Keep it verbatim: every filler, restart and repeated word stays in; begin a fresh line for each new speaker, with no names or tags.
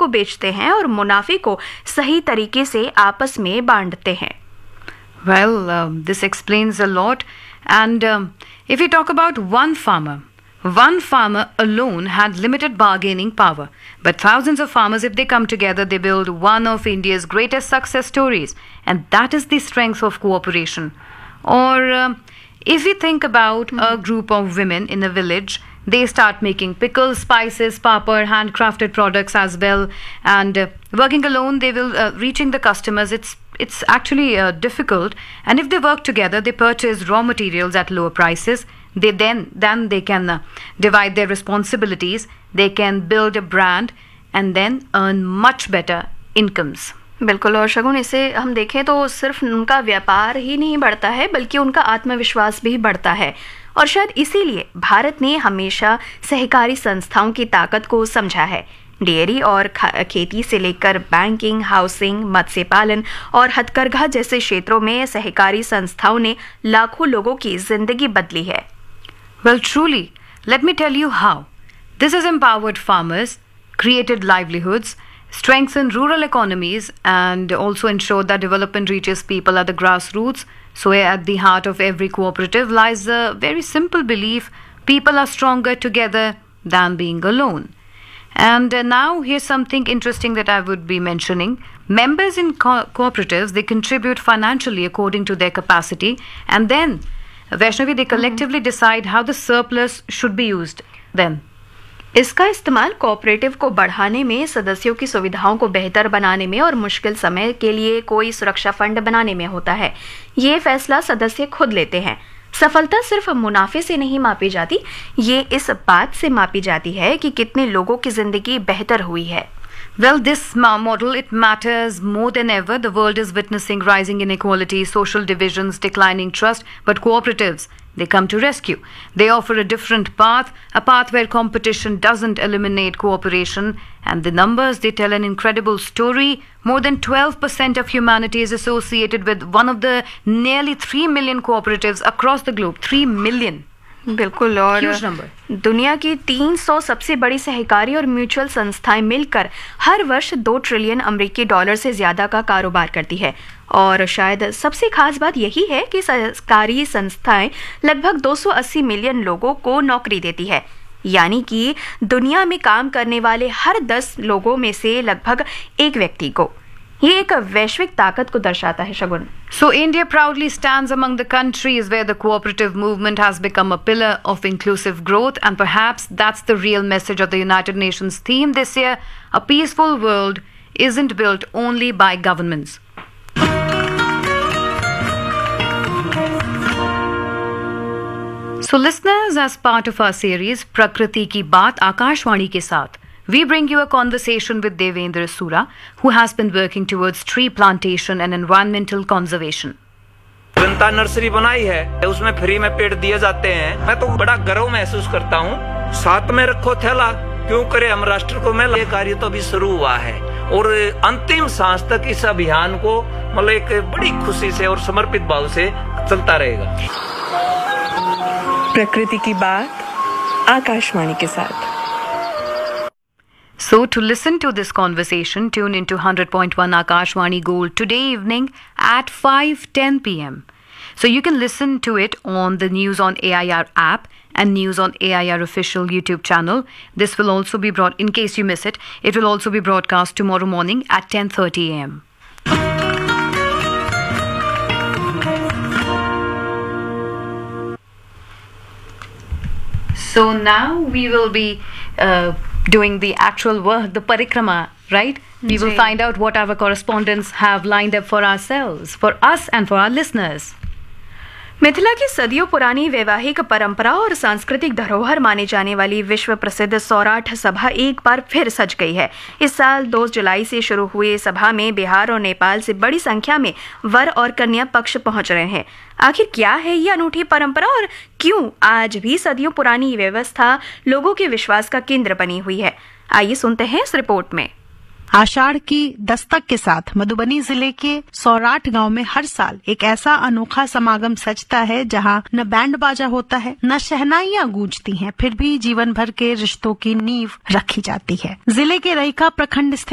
को बेचते हैं और मुनाफे को सही तरीके से आपस में बांटते हैं।
Well, um, this explains a lot. And um, if we talk about one farmer, one farmer alone had limited bargaining power. But thousands of farmers, if they come together, they build one of India's greatest success stories. And that is the strength of cooperation. Or um, if we think about mm-hmm. a group of women in a village, they start making pickles, spices, papad, handcrafted products as well. And uh, working alone, they will uh, reaching the customers. It's it's actually uh, difficult. And if they work together, they purchase raw materials at lower prices. They then then they can uh, divide their responsibilities. They can build a brand and then earn much better incomes.
बिल्कुल। और शगुन, इसे हम देखें तो सिर्फ उनका व्यापार ही नहीं बढ़ता है बल्कि उनका आत्मविश्वास भी बढ़ता है। और शायद इसीलिए भारत ने हमेशा सहकारी संस्थाओं की ताकत को समझा है। डेयरी और खेती से लेकर बैंकिंग, हाउसिंग, मत्स्य पालन और हथकरघा जैसे क्षेत्रों में सहकारी संस्थाओं ने लाखों लोगों की जिंदगी बदली है।
Well, truly, let me tell you how. This has empowered farmers, created livelihoods, strengthened rural economies, and also ensured that development reaches people at the grassroots. So at the heart of every cooperative lies a very simple belief: people are stronger together than being alone. And uh, now here's something interesting that I would be mentioning. Members in co- cooperatives, they contribute financially according to their capacity, and then Vaishnavi, they collectively mm-hmm. decide how the surplus should be used then.
इसका इस्तेमाल cooperative को बढ़ाने में, सदस्यों की सुविधाओं को बेहतर बनाने में और मुश्किल समय के लिए कोई सुरक्षा फंड बनाने में होता है। ये फैसला सदस्य खुद लेते हैं। सफलता सिर्फ मुनाफे से नहीं मापी जाती, ये इस बात से मापी जाती है कि कितने लोगों की जिंदगी बेहतर हुई है।
Well, this model, it matters more than ever. The world is witnessing rising inequality, social divisions, declining trust, but cooperatives, they come to rescue. They offer a different path, a path where competition doesn't eliminate cooperation. And the numbers, they tell an incredible story. More than twelve percent of humanity is associated with one of the nearly three million cooperatives across the globe. three million.
बिल्कुल। और दुनिया की तीन सौ सबसे बड़ी सहकारी और म्यूचुअल संस्थाएं मिलकर हर वर्ष दो ट्रिलियन अमेरिकी डॉलर से ज्यादा का कारोबार करती है। और शायद सबसे खास बात यही है कि सहकारी संस्थाएं लगभग दो सौ अस्सी मिलियन लोगों को नौकरी देती है, यानी कि दुनिया में काम करने वाले हर दस लोगों में से लगभग एक व्यक्ति को। ये एक वैश्विक ताकत को दर्शाता है शगुन।
So India proudly stands among the countries where the cooperative movement has become a pillar of inclusive growth, and perhaps that's the real message of the United Nations theme this year: a peaceful world isn't built only by governments. So listeners, as part of our series Prakriti Ki Baat Akashwani ke saath, we bring you a conversation with Devendra Sura, who has been working towards tree plantation and environmental conservation.
Janata nursery बनाई है, उसमें free में पेड़ दिए जाते हैं। मैं तो बड़ा गर्व महसूस करता हूँ। साथ में रखो थैला, क्यों करे हम राष्ट्र को मेला। ये कार्य तो अभी शुरू हुआ है और अंतिम सांस तक इस अभियान को मतलब एक बड़ी खुशी से और समर्पित भाव से चलता रहेगा।
प्रकृति की बात आकाशवाणी के साथ।
So to listen to this conversation, tune into one hundred point one Akashwani Gold today evening at five ten p.m. So you can listen to it on the News on A I R app and News on A I R official YouTube channel. This will also be brought, in case you miss it, it will also be broadcast tomorrow morning at ten thirty a.m. So now we will be uh, doing the actual work, the parikrama, right? We will find out what our correspondents have lined up for ourselves, for us and for our listeners.
Mithila की सदियों पुरानी वैवाहिक परंपरा और सांस्कृतिक धरोहर माने जाने वाली विश्व प्रसिद्ध सौराठ सभा एक बार फिर सज गई है। इस साल दो जुलाई से शुरू हुए सभा में बिहार और नेपाल से बड़ी संख्या में वर और कन्या पक्ष पहुंच रहे हैं। आखिर क्या है ये अनूठी परंपरा और क्यों आज भी सदियों पुरानी व्यवस्था लोगों के विश्वास का केंद्र बनी हुई है? आइए सुनते हैं इस रिपोर्ट में।
आषाढ़ की दस्तक के साथ मधुबनी जिले के सौराठ गांव में हर साल एक ऐसा अनोखा समागम सजता है जहां न बैंड बाजा होता है, न शहनाइयां गूंजती हैं, फिर भी जीवन भर के रिश्तों की नींव रखी जाती है। जिले के रईका प्रखंड